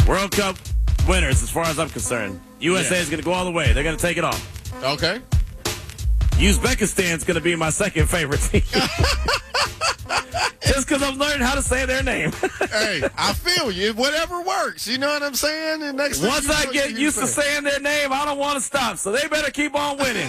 World Cup winners, as far as I'm concerned. USA is going to go all the way. They're going to take it all. Okay. Uzbekistan's going to be my second favorite team. Just because I'm learning how to say their name. Hey, I feel you. Whatever works. You know what I'm saying? And once I get used to saying their name, I don't want to stop. So they better keep on winning.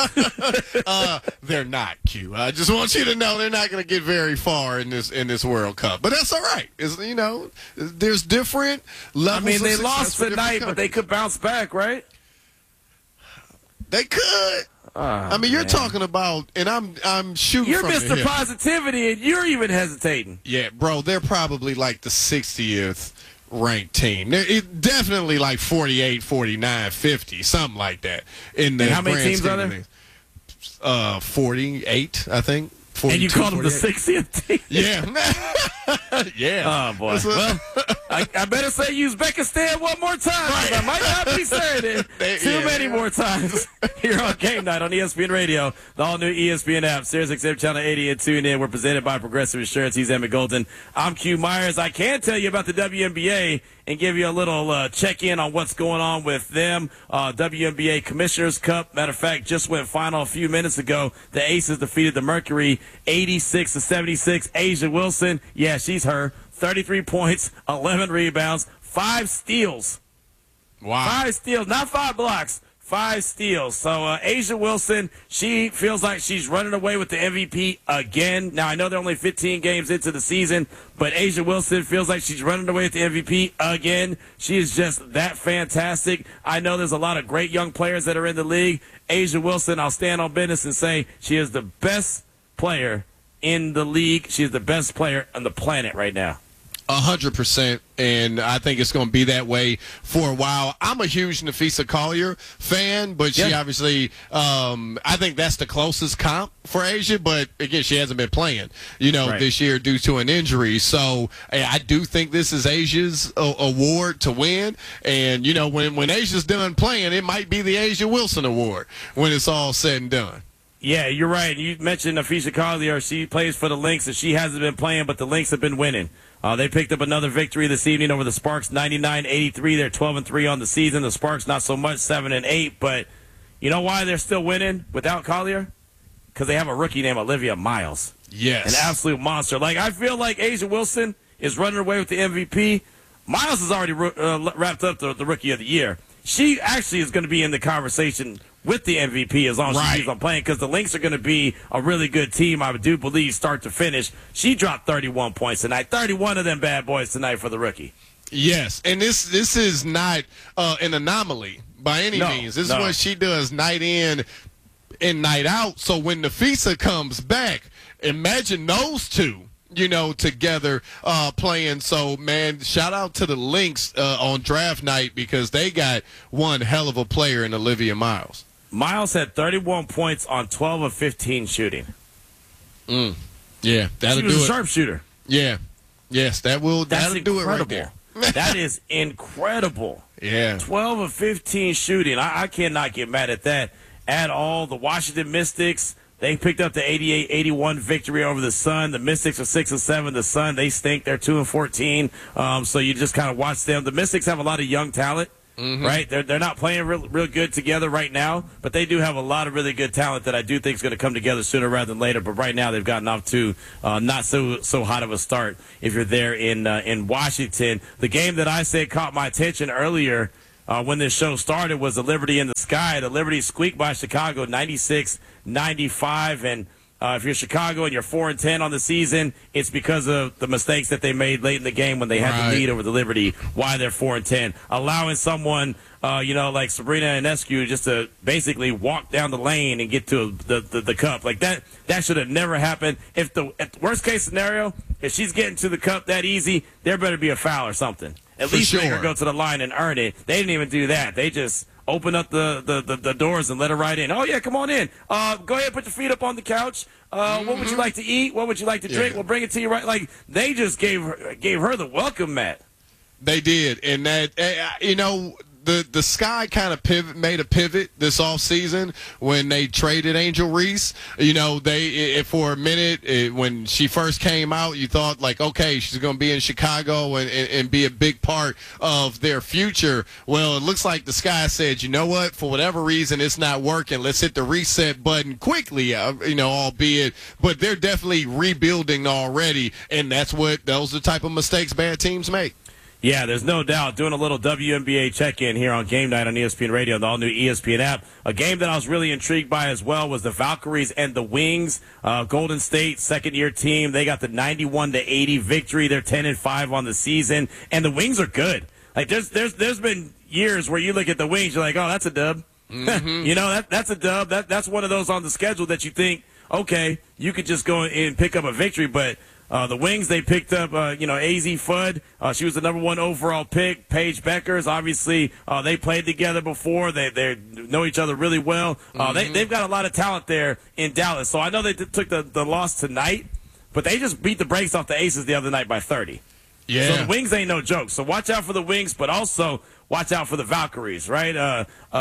They're not, Q. I just want you to know they're not going to get very far in this World Cup. But that's all right. There's different levels. I mean, they lost tonight, but they could bounce back, right? They could. You're talking about, and I'm shooting. You're from Mr. Positivity, and you're even hesitating. Yeah, bro, they're probably like the 60th ranked team. They're definitely like 48, 49, 50, something like that. And how many teams are there? 48, I think. 42, and you called them the 60th team? Yeah. Yeah. Oh, boy. Well, I better say Uzbekistan one more time. Right. I might not be saying it too many more times here on Game Night on ESPN Radio, the all-new ESPN app, SiriusXM Channel 80 and TuneIn. We're presented by Progressive Insurance. He's Emmett Golden. I'm Q Myers. I can tell you about the WNBA and give you a little check-in on what's going on with them. WNBA Commissioners Cup, matter of fact, just went final a few minutes ago. The Aces defeated the Mercury 86-76. A'ja Wilson, yeah, she's her. 33 points, 11 rebounds, 5 steals. Wow. 5 steals, not 5 blocks. 5 steals. So A'ja Wilson, she feels like she's running away with the MVP again. Now, I know they're only 15 games into the season, but A'ja Wilson feels like she's running away with the MVP again. She is just that fantastic. I know there's a lot of great young players that are in the league. A'ja Wilson, I'll stand on business and say she is the best player in the league. She is the best player on the planet right now. 100%, and I think it's going to be that way for a while. I'm a huge Napheesa Collier fan, but she obviously, I think that's the closest comp for A'ja, but again, she hasn't been playing, this year due to an injury. So I do think this is A'ja's award to win, and, when A'ja's done playing, it might be the A'ja Wilson Award when it's all said and done. Yeah, you're right. You mentioned Napheesa Collier. She plays for the Lynx, and she hasn't been playing, but the Lynx have been winning. They picked up another victory this evening over the Sparks, 99-83. They're 12-3 on the season. The Sparks not so much, 7-8. But you know why they're still winning without Collier? Because they have a rookie named Olivia Miles. Yes. An absolute monster. I feel like A'ja Wilson is running away with the MVP. Miles has already wrapped up the Rookie of the Year. She actually is going to be in the conversation with the MVP as long as she keeps on playing, because the Lynx are going to be a really good team, I do believe, start to finish. She dropped 31 points tonight, 31 of them bad boys tonight for the rookie. Yes, and this is not an anomaly by any means. This is what she does night in and night out. So when Napheesa comes back, imagine those two, together playing. So, man, shout out to the Lynx on draft night, because they got one hell of a player in Olivia Miles. Miles had 31 points on 12 of 15 shooting. Yeah, that'll do it. She was a sharpshooter. Yeah. Yes, that'll do it right there. That is incredible. Yeah. 12 of 15 shooting. I cannot get mad at that at all. The Washington Mystics, they picked up the 88-81 victory over the Sun. The Mystics are 6-7. The Sun, they stink. They're 2-14. So you just kind of watch them. The Mystics have a lot of young talent. Right? They're not playing real good together right now, but they do have a lot of really good talent that I do think is going to come together sooner rather than later. But right now they've gotten off to not so hot of a start if you're there in Washington. The game that I said caught my attention earlier when this show started was the Liberty in the Sky. The Liberty squeaked by Chicago 96-95, and if you're Chicago and you're 4-10 on the season, it's because of the mistakes that they made late in the game when they had the lead over the Liberty. Why they're 4-10, allowing someone, like Sabrina Ionescu just to basically walk down the lane and get to the cup like that. That should have never happened. If the worst case scenario, if she's getting to the cup that easy, there better be a foul or something. At least make her go to the line and earn it. They didn't even do that. They just open up the doors and let her right in. Oh, yeah, come on in. Go ahead, put your feet up on the couch. What would you like to eat? What would you like to drink? We'll bring it to you right. Like, they just gave her the welcome mat. They did. And that, the Sky kind of made a pivot this offseason when they traded Angel Reese. You know, for a minute when she first came out, you thought like, okay, she's going to be in Chicago and be a big part of their future. Well, it looks like the Sky said, you know what, for whatever reason, it's not working. Let's hit the reset button quickly, albeit, but they're definitely rebuilding already, and those are the type of mistakes bad teams make. Yeah, there's no doubt. Doing a little WNBA check-in here on Game Night on ESPN Radio and the all-new ESPN app. A game that I was really intrigued by as well was the Valkyries and the Wings. Golden State, second-year team. They got the 91-80 victory. They're 10-5 on the season, and the Wings are good. Like there's been years where you look at the Wings, you're like, oh, that's a dub. Mm-hmm. That's a dub. That's one of those on the schedule that you think, okay, you could just go and pick up a victory, but. The Wings, they picked up, AZ Fudd. She was the number 1 overall pick. Paige Beckers, obviously, they played together before. They know each other really well. They've got a lot of talent there in Dallas. So I know they took the loss tonight, but they just beat the brakes off the Aces the other night by 30. Yeah. So the Wings ain't no joke. So watch out for the Wings, but also watch out for the Valkyries, right?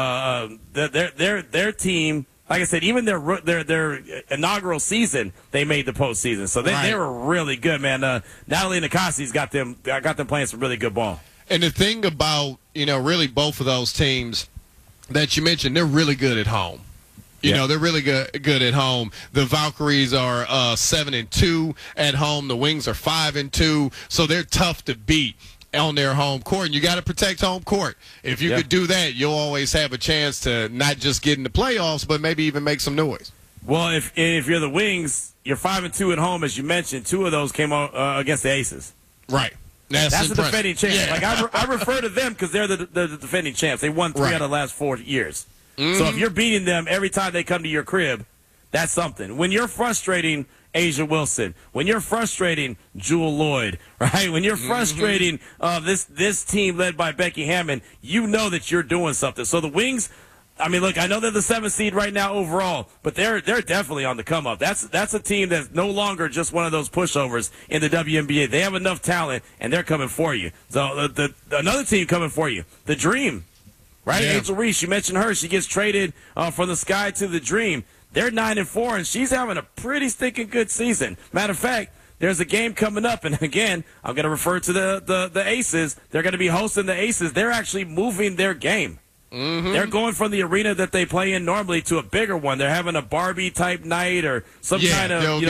Their team. Like I said, even their inaugural season, they made the postseason. So they were really good, man. Natalie Nikasi's got them playing some really good ball. And the thing about, really both of those teams that you mentioned, they're really good at home. You know, they're really good at home. The Valkyries are 7-2 at home. The Wings are 5-2. So they're tough to beat on their home court, and you got to protect home court. If you could do that, you'll always have a chance to not just get in the playoffs, but maybe even make some noise. Well, if you're the Wings, you're 5-2 at home, as you mentioned. 2 of those came out against the Aces. Right. That's the defending champs. Yeah. Like I refer to them because they're the defending champs. They won 3 out of the last 4 years. Mm-hmm. So if you're beating them every time they come to your crib, that's something. When you're frustrating A'ja Wilson, when you're frustrating Jewell Loyd, right? When you're frustrating this team led by Becky Hammon, you know that you're doing something. So the Wings, I mean, look, I know they're the 7th seed right now overall, but they're definitely on the come up. That's a team that's no longer just one of those pushovers in the WNBA. They have enough talent, and they're coming for you. So another team coming for you, the Dream, right? Yeah. Angel Reese, you mentioned her. She gets traded from the Sky to the Dream. They're 9-4, and she's having a pretty stinking good season. Matter of fact, there's a game coming up, and again, I'm going to refer to the Aces. They're going to be hosting the Aces. They're actually moving their game. Mm-hmm. They're going from the arena that they play in normally to a bigger one. They're having a Barbie-type night or some kind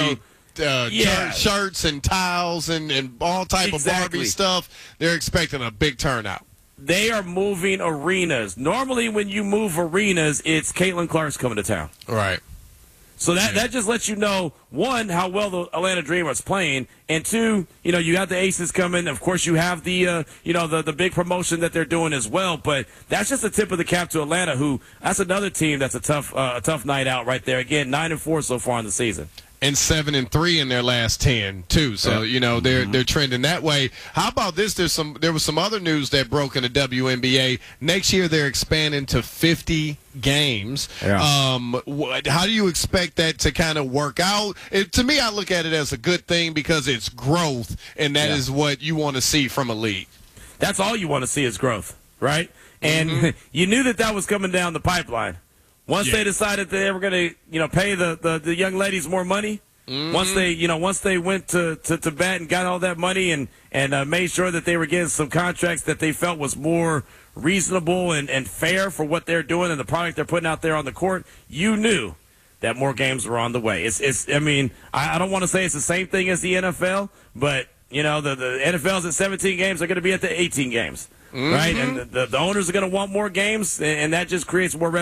of, shirts and towels and all type of Barbie stuff. They're expecting a big turnout. They are moving arenas. Normally when you move arenas, it's Caitlin Clark's coming to town. Right. So that just lets you know, one, how well the Atlanta Dream is playing, and two, you got the Aces coming. Of course, you have the big promotion that they're doing as well. But that's just the tip of the cap to Atlanta, that's another team that's a tough night out right there. Again, 9-4 so far in the season. And 7-3 in their last 10 too. So they're trending that way. How about this? There was some other news that broke in the WNBA. Next year they're expanding to 50 games. Yeah. How do you expect that to kind of work out? To me, I look at it as a good thing because it's growth, and that is what you want to see from a league. That's all you want to see is growth, right? And you knew that was coming down the pipeline. Once they decided that they were going to, pay the young ladies more money, once they went to bat and got all that money and made sure that they were getting some contracts that they felt was more reasonable and fair for what they're doing and the product they're putting out there on the court, you knew that more games were on the way. I don't want to say it's the same thing as the NFL, but the NFL's at 17 games, they're going to be at the 18 games, right? And the owners are going to want more games, and that just creates more revenue.